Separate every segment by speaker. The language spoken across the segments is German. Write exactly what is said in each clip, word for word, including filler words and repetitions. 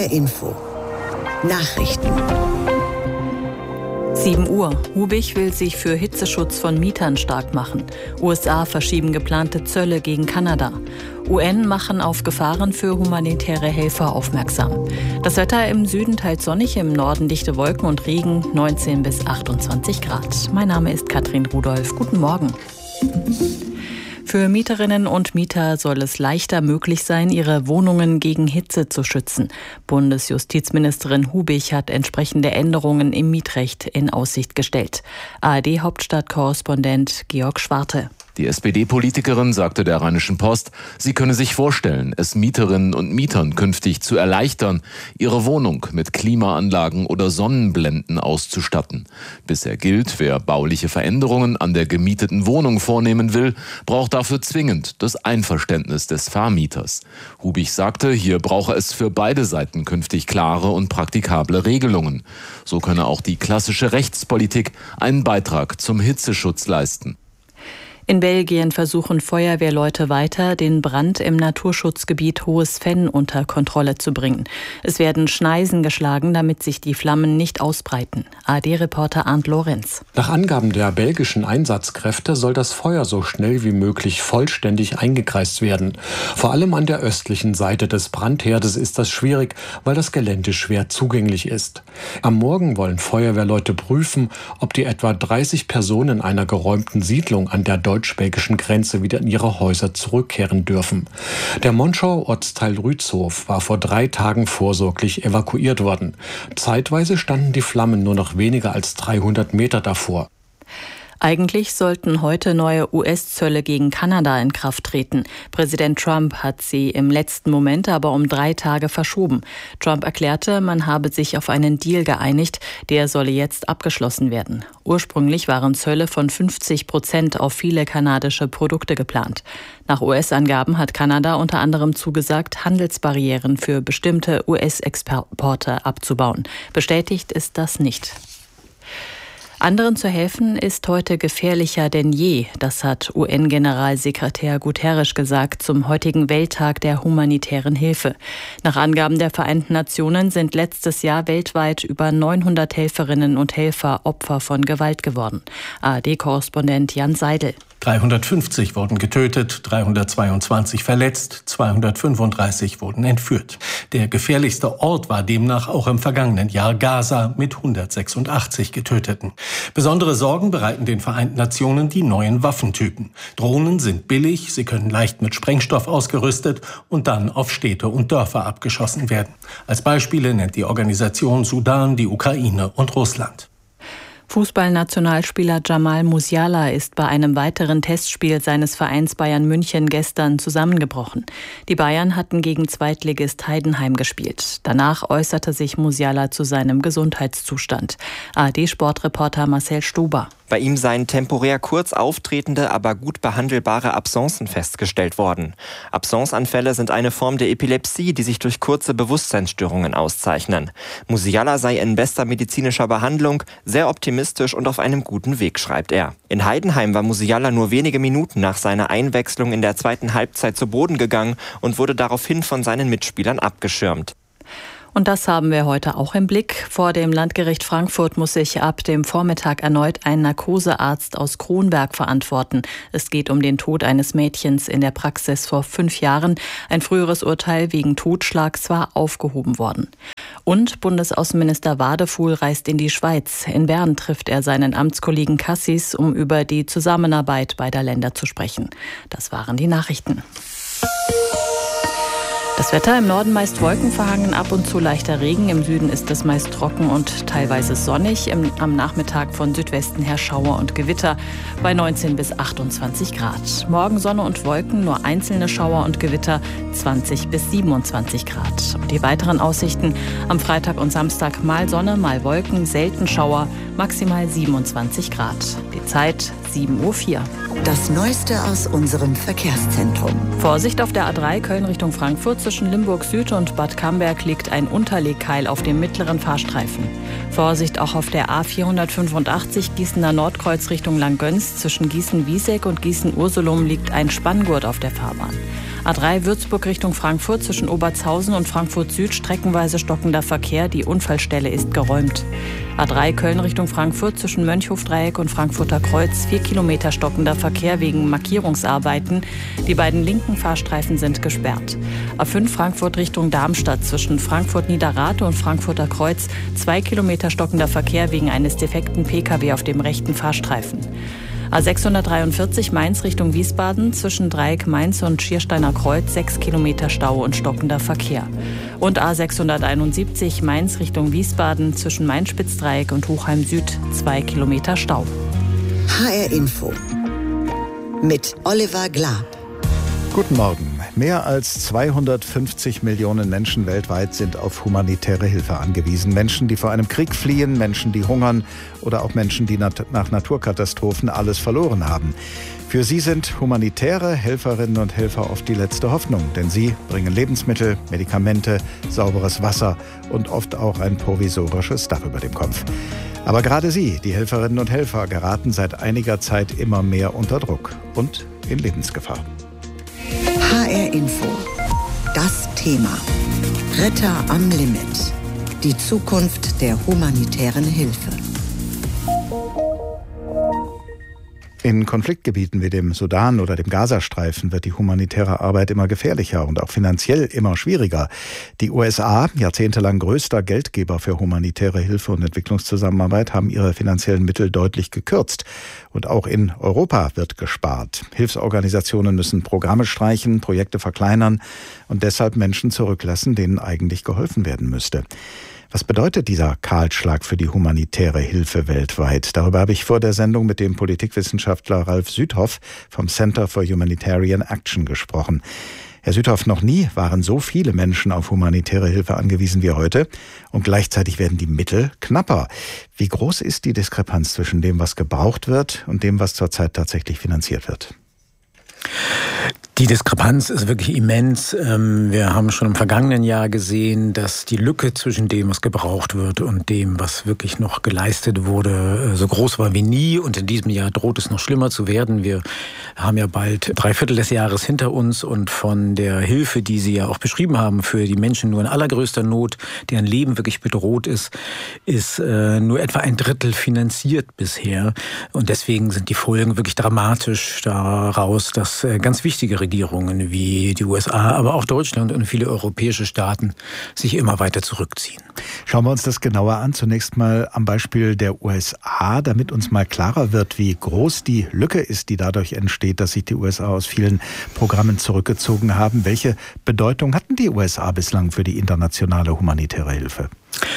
Speaker 1: H R Info. Nachrichten.
Speaker 2: sieben Uhr. Hubich will sich für Hitzeschutz von Mietern stark machen. U S A verschieben geplante Zölle gegen Kanada. U N machen auf Gefahren für humanitäre Helfer aufmerksam. Das Wetter im Süden teils sonnig, im Norden dichte Wolken und Regen, neunzehn bis achtundzwanzig Grad. Mein Name ist Katrin Rudolph. Guten Morgen. Für Mieterinnen und Mieter soll es leichter möglich sein, ihre Wohnungen gegen Hitze zu schützen. Bundesjustizministerin Hubich hat entsprechende Änderungen im Mietrecht in Aussicht gestellt. A R D-Hauptstadtkorrespondent Georg Schwarte.
Speaker 3: Die S P D-Politikerin sagte der Rheinischen Post, sie könne sich vorstellen, es Mieterinnen und Mietern künftig zu erleichtern, ihre Wohnung mit Klimaanlagen oder Sonnenblenden auszustatten. Bisher gilt, wer bauliche Veränderungen an der gemieteten Wohnung vornehmen will, braucht dafür zwingend das Einverständnis des Vermieters. Hubich sagte, hier brauche es für beide Seiten künftig klare und praktikable Regelungen. So könne auch die klassische Rechtspolitik einen Beitrag zum Hitzeschutz leisten.
Speaker 2: In Belgien versuchen Feuerwehrleute weiter, den Brand im Naturschutzgebiet Hohes Venn unter Kontrolle zu bringen. Es werden Schneisen geschlagen, damit sich die Flammen nicht ausbreiten. A R D-Reporter Arndt Lorenz.
Speaker 4: Nach Angaben der belgischen Einsatzkräfte soll das Feuer so schnell wie möglich vollständig eingekreist werden. Vor allem an der östlichen Seite des Brandherdes ist das schwierig, weil das Gelände schwer zugänglich ist. Am Morgen wollen Feuerwehrleute prüfen, ob die etwa dreißig Personen einer geräumten Siedlung an der deutsch-belgischen Grenze wieder in ihre Häuser zurückkehren dürfen. Der Monschau-Ortsteil Rützhof war vor drei Tagen vorsorglich evakuiert worden. Zeitweise standen die Flammen nur noch weniger als dreihundert Meter davor.
Speaker 2: Eigentlich sollten heute neue U S-Zölle gegen Kanada in Kraft treten. Präsident Trump hat sie im letzten Moment aber um drei Tage verschoben. Trump erklärte, man habe sich auf einen Deal geeinigt, der solle jetzt abgeschlossen werden. Ursprünglich waren Zölle von fünfzig Prozent auf viele kanadische Produkte geplant. Nach U S-Angaben hat Kanada unter anderem zugesagt, Handelsbarrieren für bestimmte U S-Exporte abzubauen. Bestätigt ist das nicht. Anderen zu helfen ist heute gefährlicher denn je. Das hat U N-Generalsekretär Guterres gesagt zum heutigen Welttag der humanitären Hilfe. Nach Angaben der Vereinten Nationen sind letztes Jahr weltweit über neunhundert Helferinnen und Helfer Opfer von Gewalt geworden. A R D-Korrespondent Jan Seidel.
Speaker 5: dreihundertfünfzig wurden getötet, dreihundertzweiundzwanzig verletzt, zweihundertfünfunddreißig wurden entführt. Der gefährlichste Ort war demnach auch im vergangenen Jahr Gaza mit hundertsechsundachtzig Getöteten. Besondere Sorgen bereiten den Vereinten Nationen die neuen Waffentypen. Drohnen sind billig, sie können leicht mit Sprengstoff ausgerüstet und dann auf Städte und Dörfer abgeschossen werden. Als Beispiele nennt die Organisation Sudan, die Ukraine und Russland.
Speaker 2: Fußballnationalspieler Jamal Musiala ist bei einem weiteren Testspiel seines Vereins Bayern München gestern zusammengebrochen. Die Bayern hatten gegen Zweitligist Heidenheim gespielt. Danach äußerte sich Musiala zu seinem Gesundheitszustand. A R D-Sportreporter Marcel Stuber.
Speaker 6: Bei ihm seien temporär kurz auftretende, aber gut behandelbare Absencen festgestellt worden. Absenceanfälle sind eine Form der Epilepsie, die sich durch kurze Bewusstseinsstörungen auszeichnen. Musiala sei in bester medizinischer Behandlung, sehr optimistisch und auf einem guten Weg, schreibt er. In Heidenheim war Musiala nur wenige Minuten nach seiner Einwechslung in der zweiten Halbzeit zu Boden gegangen und wurde daraufhin von seinen Mitspielern abgeschirmt.
Speaker 2: Und das haben wir heute auch im Blick. Vor dem Landgericht Frankfurt muss sich ab dem Vormittag erneut ein Narkosearzt aus Kronberg verantworten. Es geht um den Tod eines Mädchens in der Praxis vor fünf Jahren. Ein früheres Urteil wegen Totschlags war aufgehoben worden. Und Bundesaußenminister Wadefuhl reist in die Schweiz. In Bern trifft er seinen Amtskollegen Cassis, um über die Zusammenarbeit beider Länder zu sprechen. Das waren die Nachrichten. Das Wetter im Norden meist wolkenverhangen, ab und zu leichter Regen. Im Süden ist es meist trocken und teilweise sonnig. Im, am Nachmittag von Südwesten her Schauer und Gewitter bei neunzehn bis achtundzwanzig Grad. Morgen Sonne und Wolken, nur einzelne Schauer und Gewitter, zwanzig bis siebenundzwanzig Grad. Und die weiteren Aussichten am Freitag und Samstag mal Sonne, mal Wolken, selten Schauer, maximal siebenundzwanzig Grad. Die Zeit sieben Uhr vier.
Speaker 1: Das Neueste aus unserem Verkehrszentrum.
Speaker 2: Vorsicht auf der A drei Köln Richtung Frankfurt. Zwischen Limburg Süd und Bad Camberg liegt ein Unterlegkeil auf dem mittleren Fahrstreifen. Vorsicht auch auf der A vierhundertfünfundachtzig Gießener Nordkreuz Richtung Langgöns. Zwischen Gießen-Wieseck und Gießen-Ursulum liegt ein Spanngurt auf der Fahrbahn. A drei Würzburg Richtung Frankfurt zwischen Obertshausen und Frankfurt Süd streckenweise stockender Verkehr. Die Unfallstelle ist geräumt. A drei Köln Richtung Frankfurt zwischen Mönchhofdreieck und Frankfurter Kreuz. Vier Kilometer stockender Verkehr wegen Markierungsarbeiten. Die beiden linken Fahrstreifen sind gesperrt. A fünf Frankfurt Richtung Darmstadt zwischen Frankfurt Niederrate und Frankfurter Kreuz. Zwei Kilometer stockender Verkehr wegen eines defekten Pkw auf dem rechten Fahrstreifen. A sechshundertdreiundvierzig Mainz Richtung Wiesbaden zwischen Dreieck Mainz und Schiersteiner Kreuz sechs Kilometer Stau und stockender Verkehr. Und A sechshunderteinundsiebzig Mainz Richtung Wiesbaden zwischen Main-Spitzdreieck und Hochheim Süd zwei Kilometer Stau.
Speaker 1: H R Info mit Oliver Glab.
Speaker 7: Guten Morgen. Mehr als zweihundertfünfzig Millionen Menschen weltweit sind auf humanitäre Hilfe angewiesen. Menschen, die vor einem Krieg fliehen, Menschen, die hungern oder auch Menschen, die nat- nach Naturkatastrophen alles verloren haben. Für sie sind humanitäre Helferinnen und Helfer oft die letzte Hoffnung, denn sie bringen Lebensmittel, Medikamente, sauberes Wasser und oft auch ein provisorisches Dach über dem Kopf. Aber gerade sie, die Helferinnen und Helfer, geraten seit einiger Zeit immer mehr unter Druck und in Lebensgefahr.
Speaker 1: H R Info. Das Thema. Retter am Limit. Die Zukunft der humanitären Hilfe.
Speaker 7: In Konfliktgebieten wie dem Sudan oder dem Gazastreifen wird die humanitäre Arbeit immer gefährlicher und auch finanziell immer schwieriger. Die U S A, jahrzehntelang größter Geldgeber für humanitäre Hilfe und Entwicklungszusammenarbeit, haben ihre finanziellen Mittel deutlich gekürzt. Und auch in Europa wird gespart. Hilfsorganisationen müssen Programme streichen, Projekte verkleinern und deshalb Menschen zurücklassen, denen eigentlich geholfen werden müsste. Was bedeutet dieser Kahlschlag für die humanitäre Hilfe weltweit? Darüber habe ich vor der Sendung mit dem Politikwissenschaftler Ralf Südhoff vom Center for Humanitarian Action gesprochen. Herr Südhoff, noch nie waren so viele Menschen auf humanitäre Hilfe angewiesen wie heute und gleichzeitig werden die Mittel knapper. Wie groß ist die Diskrepanz zwischen dem, was gebraucht wird und dem, was zurzeit tatsächlich finanziert wird?
Speaker 8: Die Diskrepanz ist wirklich immens. Wir haben schon im vergangenen Jahr gesehen, dass die Lücke zwischen dem, was gebraucht wird und dem, was wirklich noch geleistet wurde, so groß war wie nie. Und in diesem Jahr droht es noch schlimmer zu werden. Wir haben ja bald drei Viertel des Jahres hinter uns und von der Hilfe, die Sie ja auch beschrieben haben, für die Menschen nur in allergrößter Not, deren Leben wirklich bedroht ist, ist nur etwa ein Drittel finanziert bisher. Und deswegen sind die Folgen wirklich dramatisch daraus, dass ganz wichtige Regierungen wie die U S A, aber auch Deutschland und viele europäische Staaten sich immer weiter zurückziehen.
Speaker 7: Schauen wir uns das genauer an. Zunächst mal am Beispiel der U S A, damit uns mal klarer wird, wie groß die Lücke ist, die dadurch entsteht, dass sich die U S A aus vielen Programmen zurückgezogen haben. Welche Bedeutung hatten die U S A bislang für die internationale humanitäre Hilfe?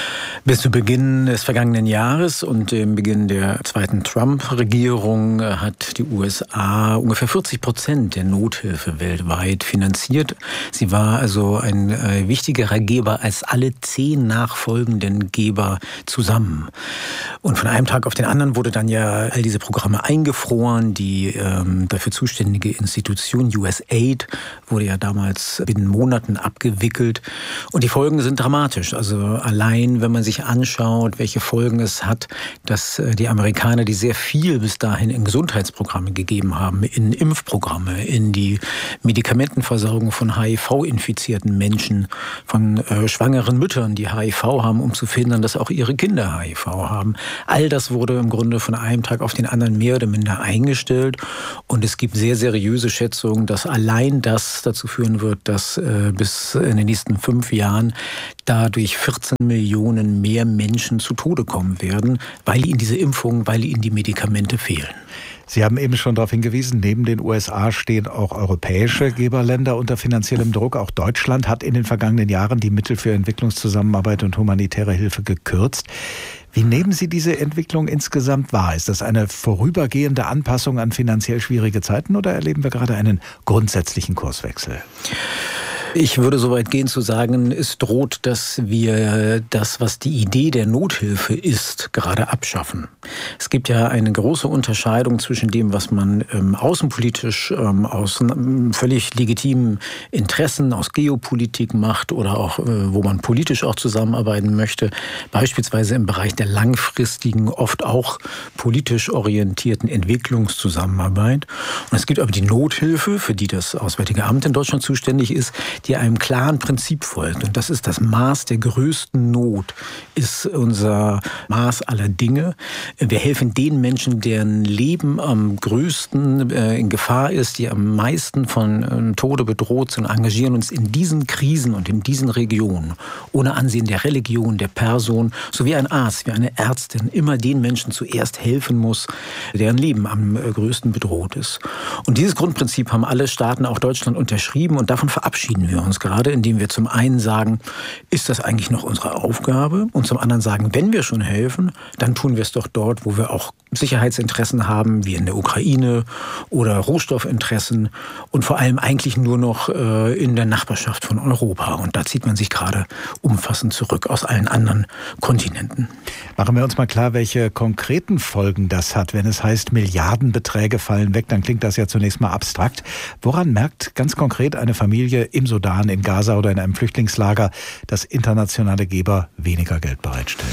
Speaker 8: Bis zu Beginn des vergangenen Jahres und dem Beginn der zweiten Trump-Regierung hat die U S A ungefähr vierzig Prozent der Nothilfe weltweit finanziert. Sie war also ein äh, wichtigerer Geber als alle zehn nachfolgenden Geber zusammen. Und von einem Tag auf den anderen wurde dann ja all diese Programme eingefroren. Die ähm, dafür zuständige Institution U S A I D wurde ja damals binnen Monaten abgewickelt. Und die Folgen sind dramatisch. Also allein, wenn man sich anschaut, welche Folgen es hat, dass die Amerikaner, die sehr viel bis dahin in Gesundheitsprogramme gegeben haben, in Impfprogramme, in die Medikamentenversorgung von H I V-infizierten Menschen, von äh, schwangeren Müttern, die H I V haben, um zu verhindern, dass auch ihre Kinder H I V haben. All das wurde im Grunde von einem Tag auf den anderen mehr oder minder eingestellt. Und es gibt sehr seriöse Schätzungen, dass allein das dazu führen wird, dass äh, bis in den nächsten fünf Jahren dadurch vierzehn Millionen mehr Menschen zu Tode kommen werden, weil ihnen diese Impfungen, weil ihnen die Medikamente fehlen.
Speaker 7: Sie haben eben schon darauf hingewiesen, neben den U S A stehen auch europäische Geberländer unter finanziellem Druck. Auch Deutschland hat in den vergangenen Jahren die Mittel für Entwicklungszusammenarbeit und humanitäre Hilfe gekürzt. Wie nehmen Sie diese Entwicklung insgesamt wahr? Ist das eine vorübergehende Anpassung an finanziell schwierige Zeiten oder erleben wir gerade einen grundsätzlichen Kurswechsel?
Speaker 8: Ich würde so weit gehen zu sagen, es droht, dass wir das, was die Idee der Nothilfe ist, gerade abschaffen. Es gibt ja eine große Unterscheidung zwischen dem, was man ähm, außenpolitisch ähm, aus ähm, völlig legitimen Interessen, aus Geopolitik macht oder auch, äh, wo man politisch auch zusammenarbeiten möchte, beispielsweise im Bereich der langfristigen, oft auch politisch orientierten Entwicklungszusammenarbeit. Und es gibt aber die Nothilfe, für die das Auswärtige Amt in Deutschland zuständig ist, die einem klaren Prinzip folgt. Und das ist das Maß der größten Not, ist unser Maß aller Dinge. Wir helfen den Menschen, deren Leben am größten äh, in Gefahr ist, die am meisten von äh, Tode bedroht sind, engagieren uns in diesen Krisen und in diesen Regionen, ohne Ansehen der Religion, der Person, so wie ein Arzt, wie eine Ärztin, immer den Menschen zuerst helfen muss, deren Leben am äh, größten bedroht ist. Und dieses Grundprinzip haben alle Staaten, auch Deutschland, unterschrieben und davon verabschieden wir uns gerade, indem wir zum einen sagen, ist das eigentlich noch unsere Aufgabe? Und zum anderen sagen, wenn wir schon helfen, dann tun wir es doch dort, wo wir auch Sicherheitsinteressen haben, wie in der Ukraine oder Rohstoffinteressen und vor allem eigentlich nur noch äh, in der Nachbarschaft von Europa. Und da zieht man sich gerade umfassend zurück aus allen anderen Kontinenten.
Speaker 7: Machen wir uns mal klar, welche konkreten Folgen das hat. Wenn es heißt, Milliardenbeträge fallen weg, dann klingt das ja zunächst mal abstrakt. Woran merkt ganz konkret eine Familie im Sudan, in Gaza oder in einem Flüchtlingslager, dass internationale Geber weniger Geld bereitstellen?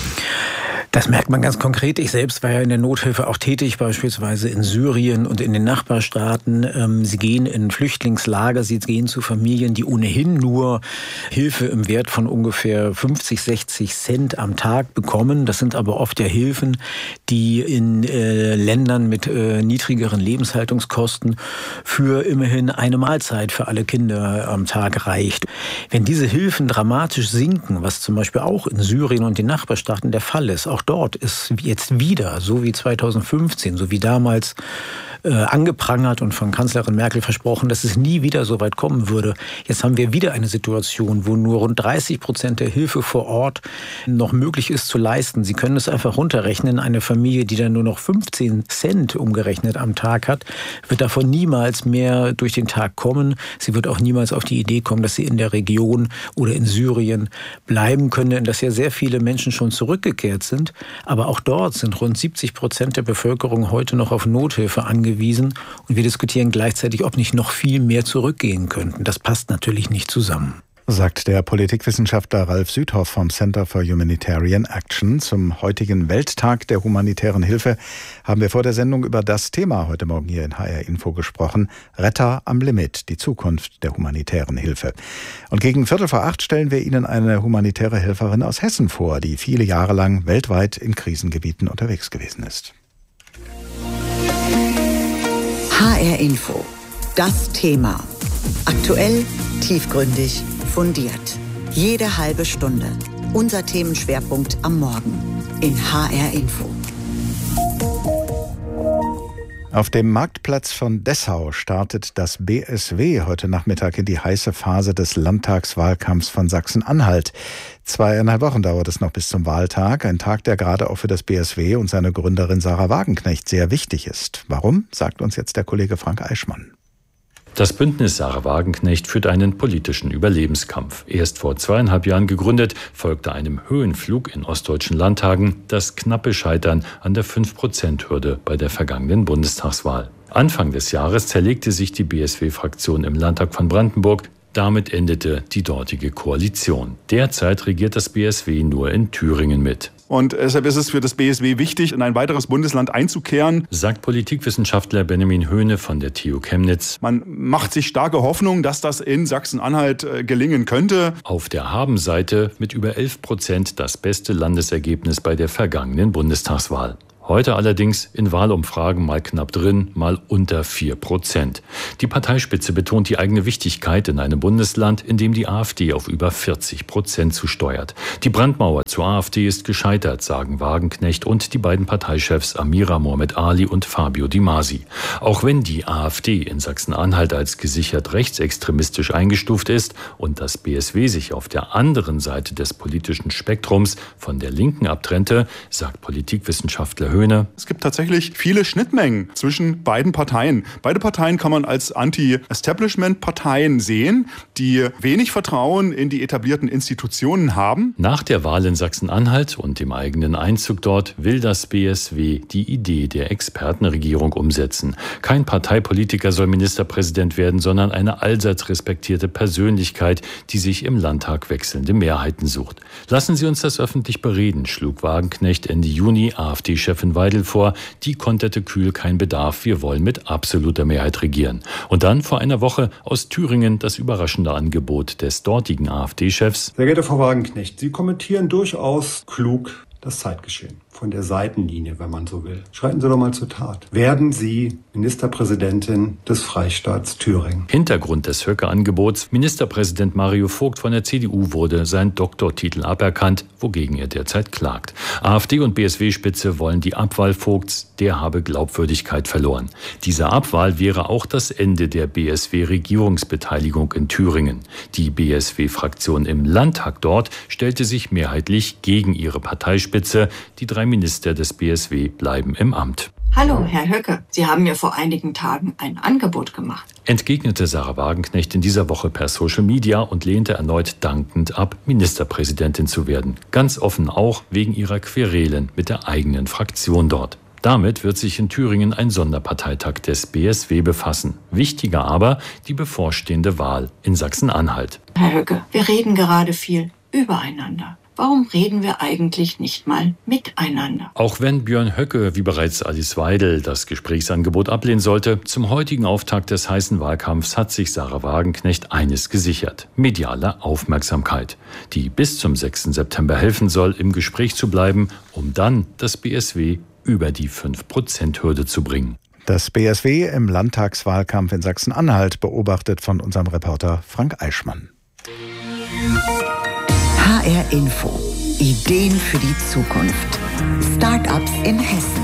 Speaker 8: Das merkt man ganz konkret. Ich selbst war ja in der Nothilfe auch tätig, beispielsweise in Syrien und in den Nachbarstaaten. Sie gehen in Flüchtlingslager, sie gehen zu Familien, die ohnehin nur Hilfe im Wert von ungefähr fünfzig, sechzig Cent am Tag bekommen. Das sind aber oft ja Hilfen, die in äh, Ländern mit äh, niedrigeren Lebenshaltungskosten für immerhin eine Mahlzeit für alle Kinder am Tag reicht. Wenn diese Hilfen dramatisch sinken, was zum Beispiel auch in Syrien und den Nachbarstaaten der Fall ist, auch dort ist jetzt wieder, so wie zweitausendfünfzehn, so wie damals äh, angeprangert und von Kanzlerin Merkel versprochen, dass es nie wieder so weit kommen würde. Jetzt haben wir wieder eine Situation, wo nur rund dreißig Prozent der Hilfe vor Ort noch möglich ist zu leisten. Sie können es einfach runterrechnen. Eine Familie, die dann nur noch fünfzehn Cent umgerechnet am Tag hat, wird davon niemals mehr durch den Tag kommen. Sie wird auch niemals auf die Idee kommen, dass sie in der Region oder in Syrien bleiben können, in das ja sehr viele Menschen schon zurückgekehrt sind. Aber auch dort sind rund siebzig Prozent der Bevölkerung heute noch auf Nothilfe angewiesen. Und wir diskutieren gleichzeitig, ob nicht noch viel mehr zurückgehen könnten. Das passt natürlich nicht zusammen.
Speaker 7: Sagt der Politikwissenschaftler Ralf Südhoff vom Center for Humanitarian Action. Zum heutigen Welttag der humanitären Hilfe haben wir vor der Sendung über das Thema heute Morgen hier in H R Info gesprochen. Retter am Limit, die Zukunft der humanitären Hilfe. Und gegen Viertel vor acht stellen wir Ihnen eine humanitäre Helferin aus Hessen vor, die viele Jahre lang weltweit in Krisengebieten unterwegs gewesen ist.
Speaker 1: H R Info. Das Thema. Aktuell, tiefgründig, fundiert. Jede halbe Stunde. Unser Themenschwerpunkt am Morgen in H R Info.
Speaker 7: Auf dem Marktplatz von Dessau startet das B S W heute Nachmittag in die heiße Phase des Landtagswahlkampfs von Sachsen-Anhalt. Zweieinhalb Wochen dauert es noch bis zum Wahltag. Ein Tag, der gerade auch für das B S W und seine Gründerin Sarah Wagenknecht sehr wichtig ist. Warum, sagt uns jetzt der Kollege Frank Eichmann.
Speaker 9: Das Bündnis Sarah Wagenknecht führt einen politischen Überlebenskampf. Erst vor zweieinhalb Jahren gegründet, folgte einem Höhenflug in ostdeutschen Landtagen das knappe Scheitern an der fünf Prozent Hürde bei der vergangenen Bundestagswahl. Anfang des Jahres zerlegte sich die B S W-Fraktion im Landtag von Brandenburg. Damit endete die dortige Koalition. Derzeit regiert das B S W nur in Thüringen mit.
Speaker 10: Und deshalb ist es für das B S W wichtig, in ein weiteres Bundesland einzukehren,
Speaker 9: sagt Politikwissenschaftler Benjamin Höhne von der T U Chemnitz.
Speaker 10: Man macht sich starke Hoffnung, dass das in Sachsen-Anhalt gelingen könnte.
Speaker 9: Auf der Habenseite mit über elf Prozent das beste Landesergebnis bei der vergangenen Bundestagswahl. Heute allerdings in Wahlumfragen mal knapp drin, mal unter vier Prozent. Die Parteispitze betont die eigene Wichtigkeit in einem Bundesland, in dem die AfD auf über vierzig Prozent zusteuert. Die Brandmauer zur AfD ist gescheitert, sagen Wagenknecht und die beiden Parteichefs Amira Mohamed Ali und Fabio Di Masi. Auch wenn die AfD in Sachsen-Anhalt als gesichert rechtsextremistisch eingestuft ist und das B S W sich auf der anderen Seite des politischen Spektrums von der Linken abtrennte, sagt Politikwissenschaftler Höhne.
Speaker 10: Es gibt tatsächlich viele Schnittmengen zwischen beiden Parteien. Beide Parteien kann man als Anti-Establishment-Parteien sehen, die wenig Vertrauen in die etablierten Institutionen haben.
Speaker 9: Nach der Wahl in Sachsen-Anhalt und dem eigenen Einzug dort will das B S W die Idee der Expertenregierung umsetzen. Kein Parteipolitiker soll Ministerpräsident werden, sondern eine allseits respektierte Persönlichkeit, die sich im Landtag wechselnde Mehrheiten sucht. Lassen Sie uns das öffentlich bereden, schlug Wagenknecht Ende Juni AfD-Chefin Weidel vor. Die konterte kühl: kein Bedarf, wir wollen mit absoluter Mehrheit regieren. Und dann vor einer Woche aus Thüringen das überraschende Angebot des dortigen AfD-Chefs.
Speaker 11: Sehr geehrte Frau Wagenknecht, Sie kommentieren durchaus klug das Zeitgeschehen. Von der Seitenlinie, wenn man so will. Schreiten Sie doch mal zur Tat. Werden Sie Ministerpräsidentin des Freistaats Thüringen?
Speaker 9: Hintergrund des Höcke-Angebots: Ministerpräsident Mario Vogt von der C D U wurde sein Doktortitel aberkannt, wogegen er derzeit klagt. AfD und B S W-Spitze wollen die Abwahl Vogts, der habe Glaubwürdigkeit verloren. Diese Abwahl wäre auch das Ende der B S W-Regierungsbeteiligung in Thüringen. Die B S W-Fraktion im Landtag dort stellte sich mehrheitlich gegen ihre Parteispitze. Die drei Minister des B S W bleiben im Amt.
Speaker 12: Hallo, Herr Höcke. Sie haben mir vor einigen Tagen ein Angebot gemacht.
Speaker 9: Entgegnete Sarah Wagenknecht in dieser Woche per Social Media und lehnte erneut dankend ab, Ministerpräsidentin zu werden. Ganz offen auch wegen ihrer Querelen mit der eigenen Fraktion dort. Damit wird sich in Thüringen ein Sonderparteitag des B S W befassen. Wichtiger aber die bevorstehende Wahl in Sachsen-Anhalt.
Speaker 12: Herr Höcke, wir reden gerade viel übereinander. Warum reden wir eigentlich nicht mal miteinander?
Speaker 9: Auch wenn Björn Höcke, wie bereits Alice Weidel, das Gesprächsangebot ablehnen sollte, zum heutigen Auftakt des heißen Wahlkampfs hat sich Sarah Wagenknecht eines gesichert: mediale Aufmerksamkeit, die bis zum sechsten September helfen soll, im Gespräch zu bleiben, um dann das B S W über die fünf Prozent Hürde zu bringen.
Speaker 7: Das B S W im Landtagswahlkampf in Sachsen-Anhalt, beobachtet von unserem Reporter Frank Eichmann.
Speaker 1: H R Info. Ideen für die Zukunft. Start-ups in Hessen.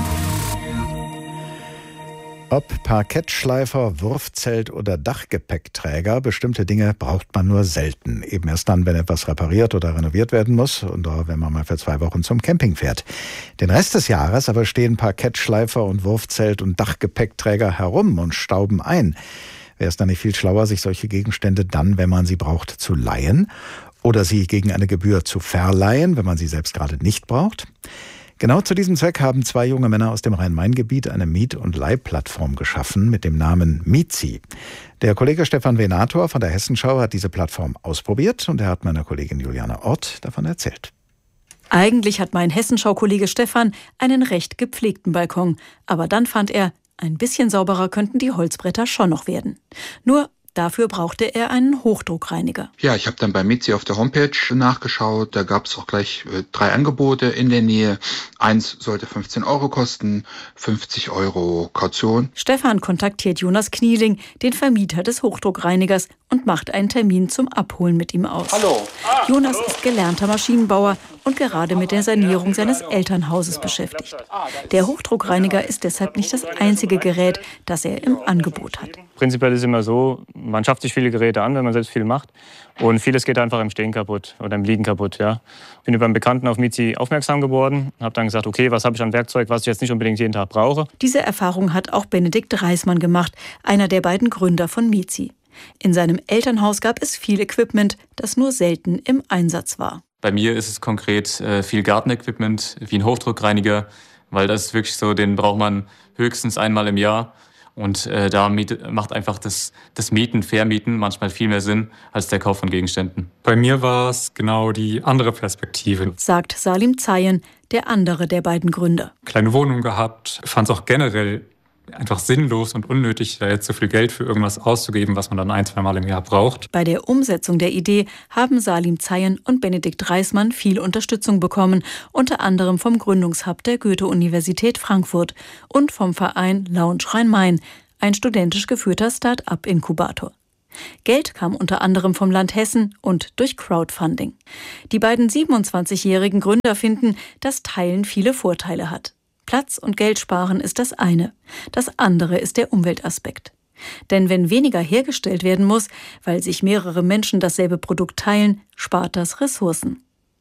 Speaker 7: Ob Parkettschleifer, Wurfzelt oder Dachgepäckträger, bestimmte Dinge braucht man nur selten. Eben erst dann, wenn etwas repariert oder renoviert werden muss oder wenn man mal für zwei Wochen zum Camping fährt. Den Rest des Jahres aber stehen Parkettschleifer und Wurfzelt und Dachgepäckträger herum und stauben ein. Wäre es dann nicht viel schlauer, sich solche Gegenstände dann, wenn man sie braucht, zu leihen? Oder sie gegen eine Gebühr zu verleihen, wenn man sie selbst gerade nicht braucht? Genau zu diesem Zweck haben zwei junge Männer aus dem Rhein-Main-Gebiet eine Miet- und Leihplattform geschaffen mit dem Namen Mietzi. Der Kollege Stefan Venator von der Hessenschau hat diese Plattform ausprobiert und er hat meiner Kollegin Juliane Ott davon erzählt.
Speaker 13: Eigentlich hat mein Hessenschau-Kollege Stefan einen recht gepflegten Balkon. Aber dann fand er, ein bisschen sauberer könnten die Holzbretter schon noch werden. Nur dafür brauchte er einen Hochdruckreiniger.
Speaker 14: Ja, ich habe dann bei Mietzi auf der Homepage nachgeschaut. Da gab es auch gleich äh, drei Angebote in der Nähe. Eins sollte fünfzehn Euro kosten, fünfzig Euro Kaution.
Speaker 13: Stefan kontaktiert Jonas Knieling, den Vermieter des Hochdruckreinigers, und macht einen Termin zum Abholen mit ihm aus.
Speaker 15: Hallo.
Speaker 13: Ah, Jonas hallo. ist gelernter Maschinenbauer und gerade mit der Sanierung seines Elternhauses beschäftigt. Der Hochdruckreiniger ist deshalb nicht das einzige Gerät, das er im Angebot hat.
Speaker 15: Prinzipiell ist es immer so, man schafft sich viele Geräte an, wenn man selbst viel macht. Und vieles geht einfach im Stehen kaputt oder im Liegen kaputt. Ja. Bin über einen Bekannten auf Mietzi aufmerksam geworden, habe dann gesagt, okay, was habe ich an Werkzeug, was ich jetzt nicht unbedingt jeden Tag brauche.
Speaker 13: Diese Erfahrung hat auch Benedikt Reismann gemacht, einer der beiden Gründer von Mietzi. In seinem Elternhaus gab es viel Equipment, das nur selten im Einsatz war.
Speaker 16: Bei mir ist es konkret äh, viel Gartenequipment, wie ein Hochdruckreiniger, weil das ist wirklich so, den braucht man höchstens einmal im Jahr. Und äh, da macht einfach das, das Mieten, Vermieten manchmal viel mehr Sinn als der Kauf von Gegenständen.
Speaker 17: Bei mir war es genau die andere Perspektive.
Speaker 13: Sagt Salim Zayen, der andere der beiden Gründer.
Speaker 17: Kleine Wohnung gehabt, fand es auch generell einfach sinnlos und unnötig, da jetzt so viel Geld für irgendwas auszugeben, was man dann ein, zwei Mal im Jahr braucht.
Speaker 13: Bei der Umsetzung der Idee haben Salim Zayen und Benedikt Reismann viel Unterstützung bekommen, unter anderem vom Gründungshub der Goethe-Universität Frankfurt und vom Verein Lounge Rhein-Main, ein studentisch geführter Start-up-Inkubator. Geld kam unter anderem vom Land Hessen und durch Crowdfunding. Die beiden siebenundzwanzigjährigen Gründer finden, dass Teilen viele Vorteile hat. Platz und Geld sparen ist das eine. Das andere ist der Umweltaspekt. Denn wenn weniger hergestellt werden muss, weil sich mehrere Menschen dasselbe Produkt teilen, spart das Ressourcen.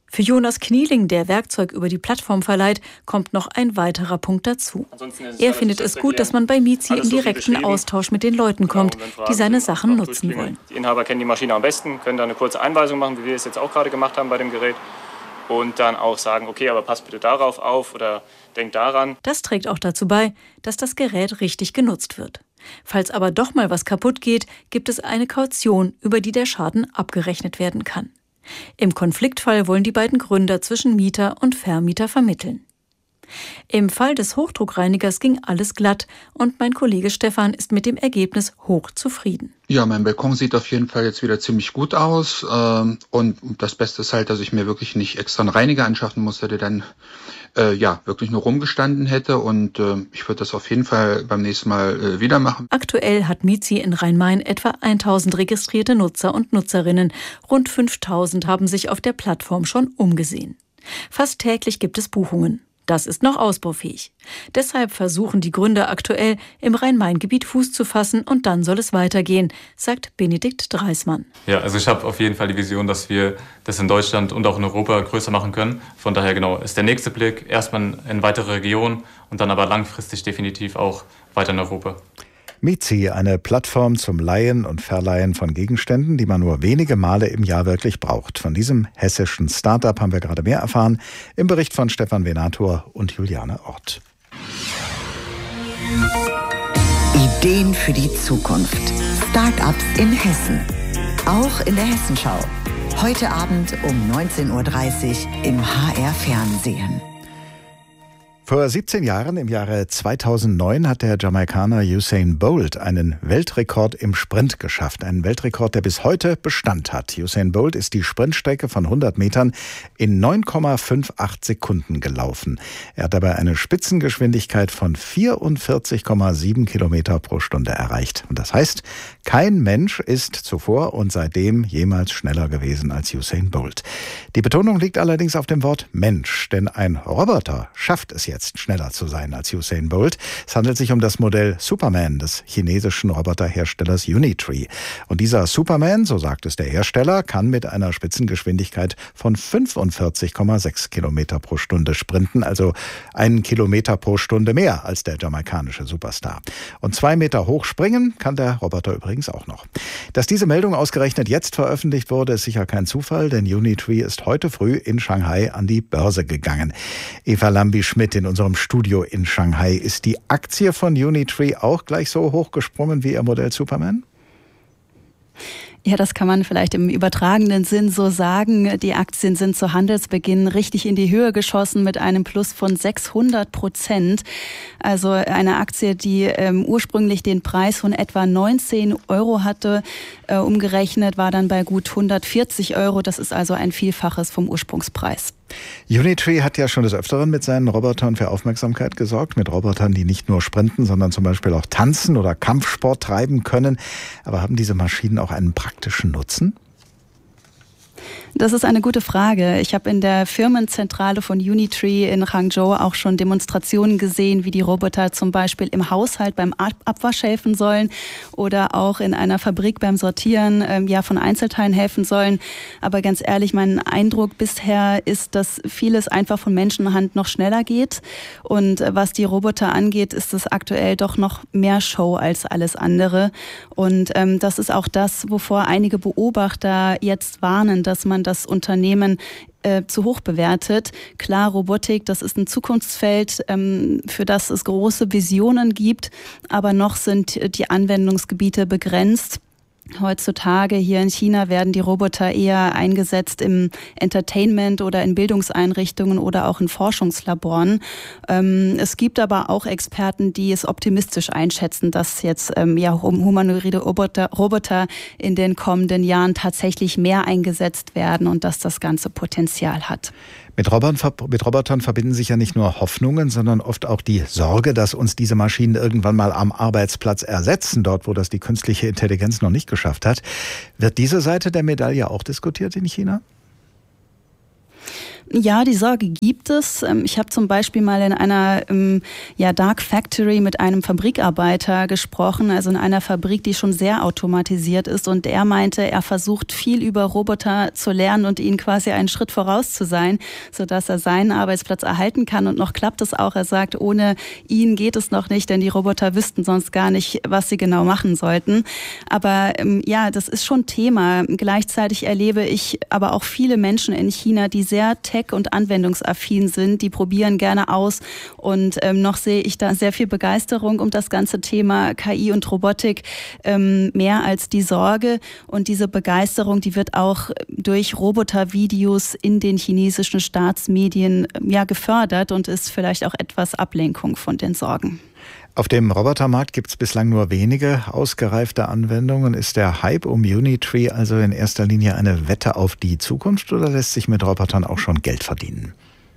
Speaker 13: Für Jonas Knieling, der Werkzeug über die Plattform verleiht, kommt noch ein weiterer Punkt dazu. Er findet es gut, dass man bei Mizi in direkten Austausch mit den Leuten kommt, die seine Sachen nutzen wollen.
Speaker 15: Die Inhaber kennen die Maschine am besten, können da eine kurze Einweisung machen, wie wir es jetzt auch gerade gemacht haben bei dem Gerät. Und dann auch sagen, okay, aber pass bitte darauf auf oder denk daran.
Speaker 13: Das trägt auch dazu bei, dass das Gerät richtig genutzt wird. Falls aber doch mal was kaputt geht, gibt es eine Kaution, über die der Schaden abgerechnet werden kann. Im Konfliktfall wollen die beiden Gründer zwischen Mieter und Vermieter vermitteln. Im Fall des Hochdruckreinigers ging alles glatt und mein Kollege Stefan ist mit dem Ergebnis hoch zufrieden.
Speaker 14: Ja, mein Balkon sieht auf jeden Fall jetzt wieder ziemlich gut aus. Und das Beste ist halt, dass ich mir wirklich nicht extra einen Reiniger anschaffen musste, der dann äh, ja wirklich nur rumgestanden hätte. Und äh, ich würde das auf jeden Fall beim nächsten Mal äh, wieder machen.
Speaker 13: Aktuell hat Mizi in Rhein-Main etwa tausend registrierte Nutzer und Nutzerinnen. Rund fünftausend haben sich auf der Plattform schon umgesehen. Fast täglich gibt es Buchungen. Das ist noch ausbaufähig. Deshalb versuchen die Gründer aktuell, im Rhein-Main-Gebiet Fuß zu fassen und dann soll es weitergehen, sagt Benedikt Dreismann.
Speaker 16: Ja, also ich habe auf jeden Fall die Vision, dass wir das in Deutschland und auch in Europa größer machen können. Von daher genau ist der nächste Blick erstmal in weitere Regionen und dann aber langfristig definitiv auch weiter in Europa.
Speaker 7: Mizi, eine Plattform zum Leihen und Verleihen von Gegenständen, die man nur wenige Male im Jahr wirklich braucht. Von diesem hessischen Start-up haben wir gerade mehr erfahren im Bericht von Stefan Venator und Juliane Ort.
Speaker 1: Ideen für die Zukunft. Start-ups in Hessen. Auch in der Hessenschau. Heute Abend um neunzehn Uhr dreißig im H R Fernsehen.
Speaker 7: Vor siebzehn Jahren, im Jahre zweitausendneun, hat der Jamaikaner Usain Bolt einen Weltrekord im Sprint geschafft. Einen Weltrekord, der bis heute Bestand hat. Usain Bolt ist die Sprintstrecke von hundert Metern in neun Komma achtundfünfzig Sekunden gelaufen. Er hat dabei eine Spitzengeschwindigkeit von vierundvierzig Komma sieben Kilometer pro Stunde erreicht. Und das heißt, kein Mensch ist zuvor und seitdem jemals schneller gewesen als Usain Bolt. Die Betonung liegt allerdings auf dem Wort Mensch, denn ein Roboter schafft es jetzt, schneller zu sein als Usain Bolt. Es handelt sich um das Modell Superman des chinesischen Roboterherstellers Unitree. Und dieser Superman, so sagt es der Hersteller, kann mit einer Spitzengeschwindigkeit von fünfundvierzig Komma sechs Kilometer pro Stunde sprinten, also einen Kilometer pro Stunde mehr als der jamaikanische Superstar. Und zwei Meter hoch springen kann der Roboter übrigens auch noch. Dass diese Meldung ausgerechnet jetzt veröffentlicht wurde, ist sicher kein Zufall, denn Unitree ist heute früh in Shanghai an die Börse gegangen. Eva Lambi-Schmidt in unserem Studio in Shanghai. Ist die Aktie von Unitree auch gleich so hochgesprungen wie ihr Modell Superman?
Speaker 18: Ja, das kann man vielleicht im übertragenen Sinn so sagen. Die Aktien sind zu Handelsbeginn richtig in die Höhe geschossen mit einem Plus von sechshundert Prozent. Also eine Aktie, die ähm, ursprünglich den Preis von etwa neunzehn Euro hatte, äh, umgerechnet war dann bei gut hundertvierzig Euro. Das ist also ein Vielfaches vom Ursprungspreis.
Speaker 7: Unitree hat ja schon des Öfteren mit seinen Robotern für Aufmerksamkeit gesorgt. Mit Robotern, die nicht nur sprinten, sondern zum Beispiel auch tanzen oder Kampfsport treiben können. Aber haben diese Maschinen auch einen praktischen Nutzen?
Speaker 18: Das ist eine gute Frage. Ich habe in der Firmenzentrale von Unitree in Hangzhou auch schon Demonstrationen gesehen, wie die Roboter zum Beispiel im Haushalt beim Abwasch helfen sollen oder auch in einer Fabrik beim Sortieren ähm, ja, von Einzelteilen helfen sollen. Aber ganz ehrlich, mein Eindruck bisher ist, dass vieles einfach von Menschenhand noch schneller geht. Und was die Roboter angeht, ist es aktuell doch noch mehr Show als alles andere. Und ähm, das ist auch das, wovor einige Beobachter jetzt warnen, dass man das Unternehmen äh, zu hoch bewertet. Klar, Robotik, das ist ein Zukunftsfeld, ähm, für das es große Visionen gibt, aber noch sind die Anwendungsgebiete begrenzt. Heutzutage hier in China werden die Roboter eher eingesetzt im Entertainment oder in Bildungseinrichtungen oder auch in Forschungslaboren. Ähm, es gibt aber auch Experten, die es optimistisch einschätzen, dass jetzt ähm, ja, humanoide Roboter, Roboter in den kommenden Jahren tatsächlich mehr eingesetzt werden und dass das Ganze Potenzial hat.
Speaker 7: Mit Robotern, mit Robotern verbinden sich ja nicht nur Hoffnungen, sondern oft auch die Sorge, dass uns diese Maschinen irgendwann mal am Arbeitsplatz ersetzen, dort wo das die künstliche Intelligenz noch nicht geschafft hat. Wird diese Seite der Medaille auch diskutiert in China?
Speaker 18: Ja, die Sorge gibt es. Ich habe zum Beispiel mal in einer ja, Dark Factory mit einem Fabrikarbeiter gesprochen, also in einer Fabrik, die schon sehr automatisiert ist. Und er meinte, er versucht viel über Roboter zu lernen und ihnen quasi einen Schritt voraus zu sein, sodass er seinen Arbeitsplatz erhalten kann. Und noch klappt es auch. Er sagt, ohne ihn geht es noch nicht, denn die Roboter wüssten sonst gar nicht, was sie genau machen sollten. Aber ja, das ist schon Thema. Gleichzeitig erlebe ich aber auch viele Menschen in China, die sehr tech- und anwendungsaffin sind, die probieren gerne aus und ähm, noch sehe ich da sehr viel Begeisterung um das ganze Thema K I und Robotik, ähm, mehr als die Sorge, und diese Begeisterung, die wird auch durch Robotervideos in den chinesischen Staatsmedien ja gefördert und ist vielleicht auch etwas Ablenkung von den Sorgen.
Speaker 7: Auf dem Robotermarkt gibt es bislang nur wenige ausgereifte Anwendungen. Ist der Hype um Unitree also in erster Linie eine Wette auf die Zukunft oder lässt sich mit Robotern auch schon Geld verdienen?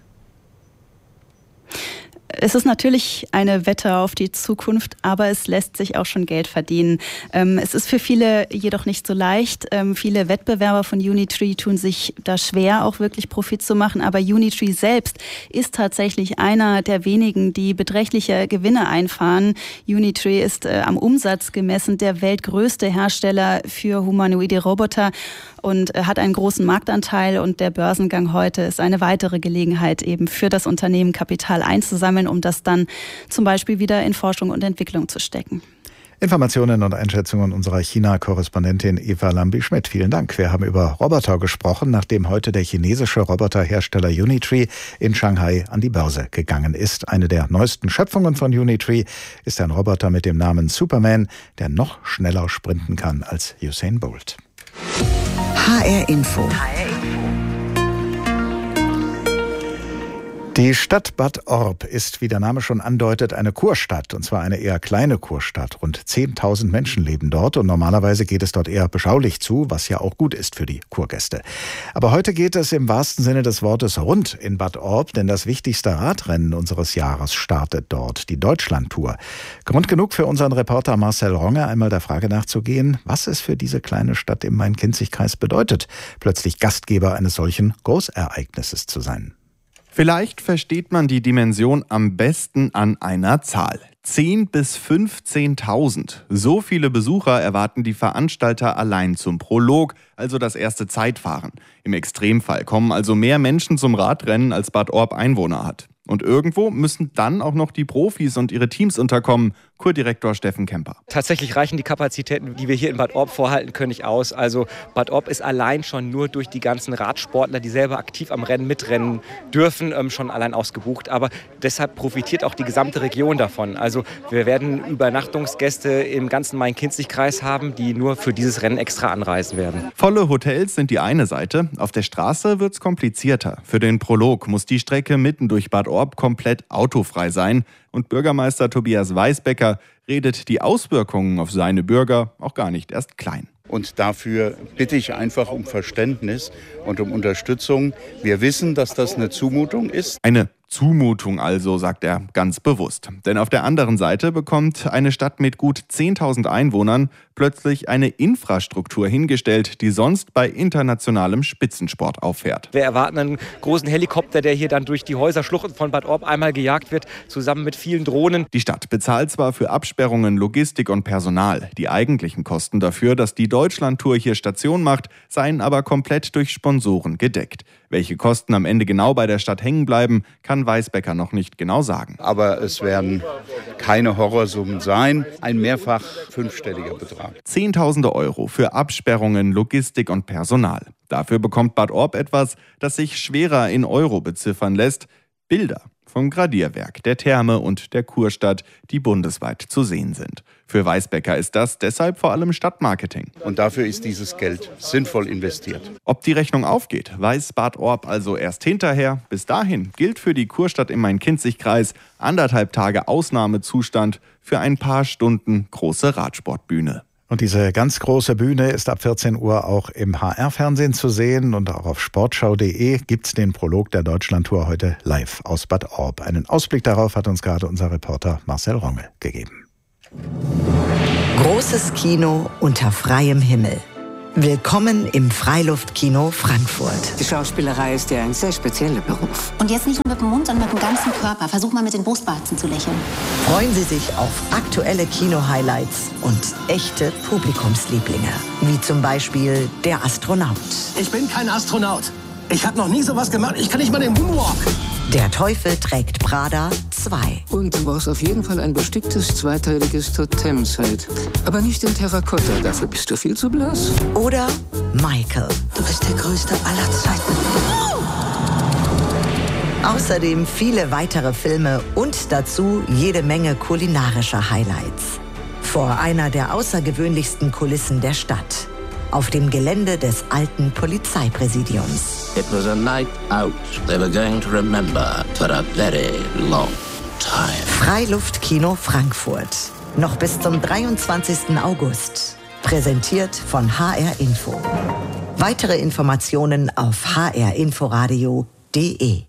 Speaker 18: Es ist natürlich eine Wette auf die Zukunft, aber es lässt sich auch schon Geld verdienen. Ähm, es ist für viele jedoch nicht so leicht. Ähm, viele Wettbewerber von Unitree tun sich da schwer, auch wirklich Profit zu machen. Aber Unitree selbst ist tatsächlich einer der wenigen, die beträchtliche Gewinne einfahren. Unitree ist äh, am Umsatz gemessen der weltgrößte Hersteller für humanoide Roboter und äh, hat einen großen Marktanteil. Und der Börsengang heute ist eine weitere Gelegenheit, eben für das Unternehmen Kapital einzusammeln, um das dann zum Beispiel wieder in Forschung und Entwicklung zu stecken.
Speaker 7: Informationen und Einschätzungen unserer China-Korrespondentin Eva Lambi-Schmidt. Vielen Dank. Wir haben über Roboter gesprochen, nachdem heute der chinesische Roboterhersteller Unitree in Shanghai an die Börse gegangen ist. Eine der neuesten Schöpfungen von Unitree ist ein Roboter mit dem Namen Superman, der noch schneller sprinten kann als Usain Bolt.
Speaker 1: H R Info.
Speaker 7: Die Stadt Bad Orb ist, wie der Name schon andeutet, eine Kurstadt, und zwar eine eher kleine Kurstadt. Rund zehntausend Menschen leben dort und normalerweise geht es dort eher beschaulich zu, was ja auch gut ist für die Kurgäste. Aber heute geht es im wahrsten Sinne des Wortes rund in Bad Orb, denn das wichtigste Radrennen unseres Jahres startet dort, die Deutschlandtour. Grund genug für unseren Reporter Marcel Ronge, einmal der Frage nachzugehen, was es für diese kleine Stadt im Main-Kinzig-Kreis bedeutet, plötzlich Gastgeber eines solchen Großereignisses zu sein.
Speaker 19: Vielleicht versteht man die Dimension am besten an einer Zahl. zehntausend bis fünfzehntausend. So viele Besucher erwarten die Veranstalter allein zum Prolog, also das erste Zeitfahren. Im Extremfall kommen also mehr Menschen zum Radrennen, als Bad Orb Einwohner hat. Und irgendwo müssen dann auch noch die Profis und ihre Teams unterkommen. Kurdirektor Steffen Kemper.
Speaker 20: Tatsächlich reichen die Kapazitäten, die wir hier in Bad Orb vorhalten können, nicht aus. Also Bad Orb ist allein schon nur durch die ganzen Radsportler, die selber aktiv am Rennen mitrennen dürfen, schon allein ausgebucht. Aber deshalb profitiert auch die gesamte Region davon. Also wir werden Übernachtungsgäste im ganzen Main-Kinzig-Kreis haben, die nur für dieses Rennen extra anreisen werden.
Speaker 19: Volle Hotels sind die eine Seite. Auf der Straße wird's komplizierter. Für den Prolog muss die Strecke mitten durch Bad Orb komplett autofrei sein. Und Bürgermeister Tobias Weisbecker redet die Auswirkungen auf seine Bürger auch gar nicht erst klein.
Speaker 21: Und dafür bitte ich einfach um Verständnis und um Unterstützung. Wir wissen, dass das eine Zumutung ist.
Speaker 19: Eine Zumutung also, sagt er ganz bewusst. Denn auf der anderen Seite bekommt eine Stadt mit gut zehntausend Einwohnern plötzlich eine Infrastruktur hingestellt, die sonst bei internationalem Spitzensport auffährt.
Speaker 20: Wir erwarten einen großen Helikopter, der hier dann durch die Häuserschluchten von Bad Orb einmal gejagt wird, zusammen mit vielen Drohnen.
Speaker 19: Die Stadt bezahlt zwar für Absperrungen, Logistik und Personal. Die eigentlichen Kosten dafür, dass die Deutschlandtour hier Station macht, seien aber komplett durch Sponsoren gedeckt. Welche Kosten am Ende genau bei der Stadt hängen bleiben, kann Weisbecker noch nicht genau sagen.
Speaker 21: Aber es werden keine Horrorsummen sein, ein mehrfach fünfstelliger Betrag.
Speaker 19: Zehntausende Euro für Absperrungen, Logistik und Personal. Dafür bekommt Bad Orb etwas, das sich schwerer in Euro beziffern lässt: Bilder vom Gradierwerk, der Therme und der Kurstadt, die bundesweit zu sehen sind. Für Weisbecker ist das deshalb vor allem Stadtmarketing.
Speaker 21: Und dafür ist dieses Geld sinnvoll investiert.
Speaker 19: Ob die Rechnung aufgeht, weiß Bad Orb also erst hinterher. Bis dahin gilt für die Kurstadt im Main-Kinzig-Kreis anderthalb Tage Ausnahmezustand für ein paar Stunden große Radsportbühne.
Speaker 7: Und diese ganz große Bühne ist ab vierzehn Uhr auch im H R-Fernsehen zu sehen. Und auch auf sportschau punkt de gibt es den Prolog der Deutschlandtour heute live aus Bad Orb. Einen Ausblick darauf hat uns gerade unser Reporter Marcel Ronge gegeben.
Speaker 1: Großes Kino unter freiem Himmel. Willkommen im Freiluftkino Frankfurt.
Speaker 3: Die Schauspielerei ist ja ein sehr spezieller Beruf.
Speaker 22: Und jetzt nicht nur mit dem Mund, sondern mit dem ganzen Körper. Versuch mal mit den Brustwarzen zu lächeln.
Speaker 1: Freuen Sie sich auf aktuelle Kino-Highlights und echte Publikumslieblinge. Wie zum Beispiel Der Astronaut.
Speaker 23: Ich bin kein Astronaut. Ich habe noch nie sowas gemacht. Ich kann nicht mal den Moonwalk.
Speaker 1: Der Teufel trägt Prada zwei.
Speaker 3: Und du brauchst auf jeden Fall ein besticktes zweiteiliges Totemset. Aber nicht in Terrakotta, dafür bist du viel zu blass.
Speaker 1: Oder Michael.
Speaker 3: Du bist der Größte aller Zeiten.
Speaker 1: Außerdem viele weitere Filme und dazu jede Menge kulinarischer Highlights. Vor einer der außergewöhnlichsten Kulissen der Stadt. Auf dem Gelände des alten Polizeipräsidiums.
Speaker 24: It was a night out they were going to remember for a very long time.
Speaker 1: Freiluftkino Frankfurt. Noch bis zum dreiundzwanzigsten August. Präsentiert von H R Info. Weitere Informationen auf h r inforadio punkt d e.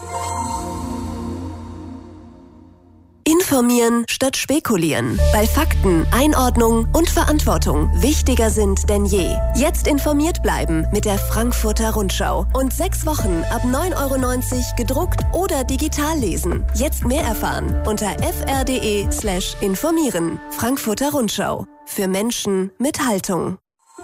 Speaker 25: Informieren statt spekulieren. Weil Fakten, Einordnung und Verantwortung wichtiger sind denn je. Jetzt informiert bleiben mit der Frankfurter Rundschau. Und sechs Wochen ab neun Euro neunzig gedruckt oder digital lesen. Jetzt mehr erfahren unter f r punkt d e slash informieren. Frankfurter Rundschau. Für Menschen mit Haltung.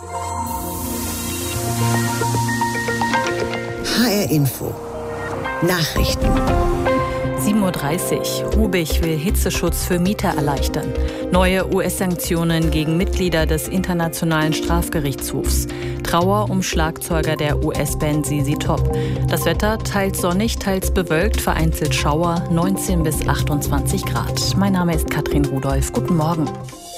Speaker 1: H R Info. Nachrichten.
Speaker 2: sieben Uhr dreißig. Rubich will Hitzeschutz für Mieter erleichtern. Neue U S-Sanktionen gegen Mitglieder des Internationalen Strafgerichtshofs. Trauer um Schlagzeuger der U S-Band Z Z Top. Das Wetter teils sonnig, teils bewölkt, vereinzelt Schauer, neunzehn bis achtundzwanzig Grad. Mein Name ist Katrin Rudolph. Guten Morgen.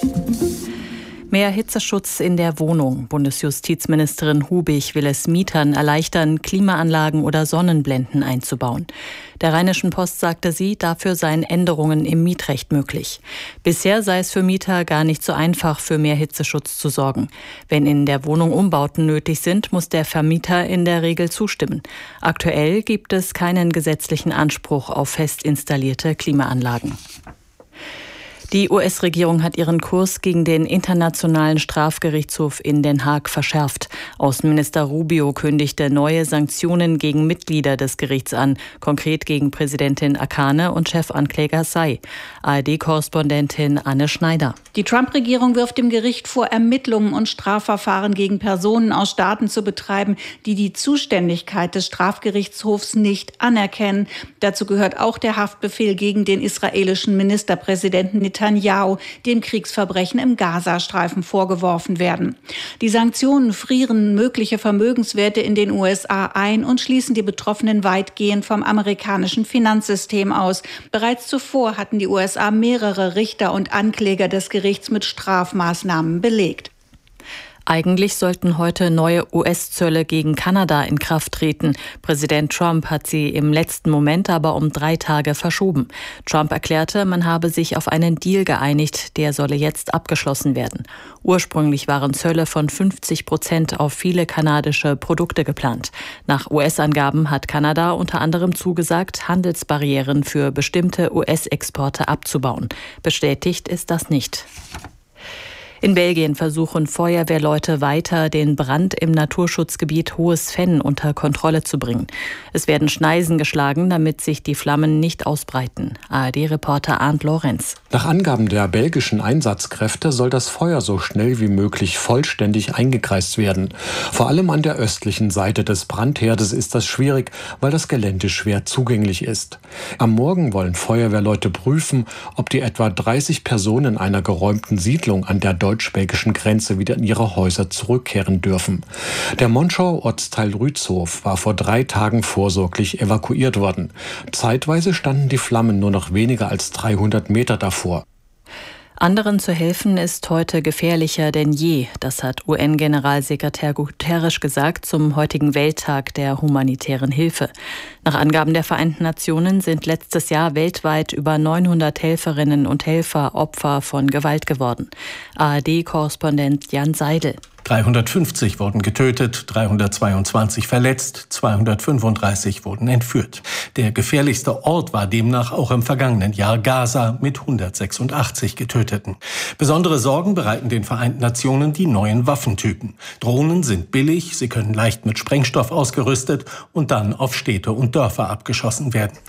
Speaker 2: Mehr Hitzeschutz in der Wohnung. Bundesjustizministerin Hubich will es Mietern erleichtern, Klimaanlagen oder Sonnenblenden einzubauen. Der Rheinischen Post sagte sie, dafür seien Änderungen im Mietrecht möglich. Bisher sei es für Mieter gar nicht so einfach, für mehr Hitzeschutz zu sorgen. Wenn in der Wohnung Umbauten nötig sind, muss der Vermieter in der Regel zustimmen. Aktuell gibt es keinen gesetzlichen Anspruch auf fest installierte Klimaanlagen. Die U S-Regierung hat ihren Kurs gegen den Internationalen Strafgerichtshof in Den Haag verschärft. Außenminister Rubio kündigte neue Sanktionen gegen Mitglieder des Gerichts an, konkret gegen Präsidentin Akane und Chefankläger Say. A R D-Korrespondentin Anne Schneider.
Speaker 26: Die Trump-Regierung wirft dem Gericht vor, Ermittlungen und Strafverfahren gegen Personen aus Staaten zu betreiben, die die Zuständigkeit des Strafgerichtshofs nicht anerkennen. Dazu gehört auch der Haftbefehl gegen den israelischen Ministerpräsidenten Netanyahu, dem Kriegsverbrechen im Gazastreifen vorgeworfen werden. Die Sanktionen frieren mögliche Vermögenswerte in den U S A ein und schließen die Betroffenen weitgehend vom amerikanischen Finanzsystem aus. Bereits zuvor hatten die U S A mehrere Richter und Ankläger des Gerichts mit Strafmaßnahmen belegt.
Speaker 2: Eigentlich sollten heute neue U S-Zölle gegen Kanada in Kraft treten. Präsident Trump hat sie im letzten Moment aber um drei Tage verschoben. Trump erklärte, man habe sich auf einen Deal geeinigt, der solle jetzt abgeschlossen werden. Ursprünglich waren Zölle von fünfzig Prozent auf viele kanadische Produkte geplant. Nach U S-Angaben hat Kanada unter anderem zugesagt, Handelsbarrieren für bestimmte U S-Exporte abzubauen. Bestätigt ist das nicht. In Belgien versuchen Feuerwehrleute weiter, den Brand im Naturschutzgebiet Hohes Venn unter Kontrolle zu bringen. Es werden Schneisen geschlagen, damit sich die Flammen nicht ausbreiten. A R D-Reporter Arndt Lorenz.
Speaker 4: Nach Angaben der belgischen Einsatzkräfte soll das Feuer so schnell wie möglich vollständig eingekreist werden. Vor allem an der östlichen Seite des Brandherdes ist das schwierig, weil das Gelände schwer zugänglich ist. Am Morgen wollen Feuerwehrleute prüfen, ob die etwa dreißig Personen einer geräumten Siedlung an der deutsch-belgischen Grenze wieder in ihre Häuser zurückkehren dürfen. Der Monschau-Ortsteil Rützhof war vor drei Tagen vorsorglich evakuiert worden. Zeitweise standen die Flammen nur noch weniger als dreihundert Meter davor.
Speaker 2: Anderen zu helfen ist heute gefährlicher denn je. Das hat U N-Generalsekretär Guterres gesagt zum heutigen Welttag der humanitären Hilfe. Nach Angaben der Vereinten Nationen sind letztes Jahr weltweit über neunhundert Helferinnen und Helfer Opfer von Gewalt geworden. A R D-Korrespondent Jan Seidel.
Speaker 5: dreihundertfünfzig wurden getötet, dreihundertzweiundzwanzig verletzt, zweihundertfünfunddreißig wurden entführt. Der gefährlichste Ort war demnach auch im vergangenen Jahr Gaza mit hundertsechsundachtzig Getöteten. Besondere Sorgen bereiten den Vereinten Nationen die neuen Waffentypen. Drohnen sind billig, sie können leicht mit Sprengstoff ausgerüstet und dann auf Städte und Dörfer abgeschossen werden.